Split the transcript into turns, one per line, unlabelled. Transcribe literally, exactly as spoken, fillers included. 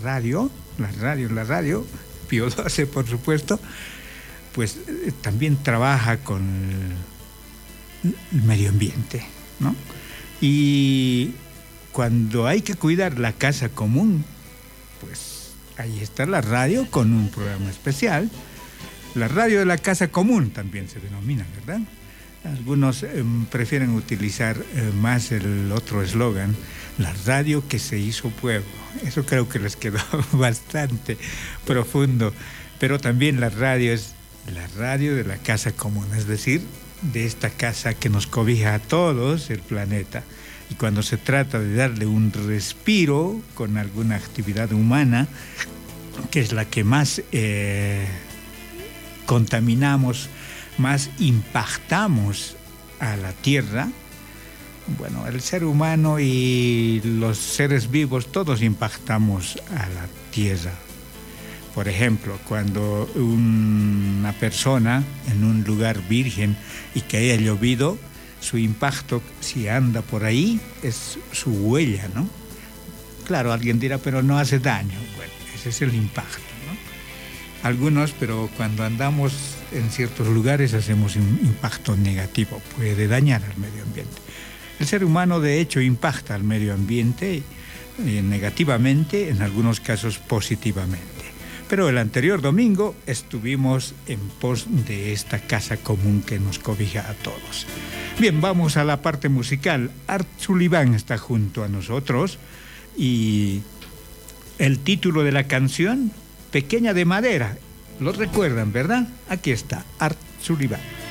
radio, la radio, la radio, Pío doce, por supuesto, pues eh, también trabaja con el, el medio ambiente, ¿no? Y cuando hay que cuidar la casa común, pues ahí está la radio con un programa especial. La radio de la casa común también se denomina, ¿verdad? Algunos eh, prefieren utilizar eh, más el otro eslogan, la radio que se hizo pueblo. Eso creo que les quedó bastante profundo. Pero también la radio es la radio de la casa común, es decir, de esta casa que nos cobija a todos, el planeta. Y cuando se trata de darle un respiro con alguna actividad humana, que es la que más eh, contaminamos, más impactamos a la tierra, bueno, el ser humano y los seres vivos, todos impactamos a la tierra. Por ejemplo, cuando una persona en un lugar virgen y que haya llovido, su impacto, si anda por ahí, es su huella, ¿no? Claro, alguien dirá, pero no hace daño. Bueno, ese es el impacto, ¿no? Algunos, pero cuando andamos en ciertos lugares hacemos un impacto negativo, puede dañar al medio ambiente. El ser humano, de hecho, impacta al medio ambiente eh, negativamente, en algunos casos positivamente. Pero el anterior domingo estuvimos en pos de esta casa común que nos cobija a todos. Bien, vamos a la parte musical. Art Sullivan está junto a nosotros y el título de la canción, Pequeña de Madera. Lo recuerdan, ¿verdad? Aquí está, Art Sullivan.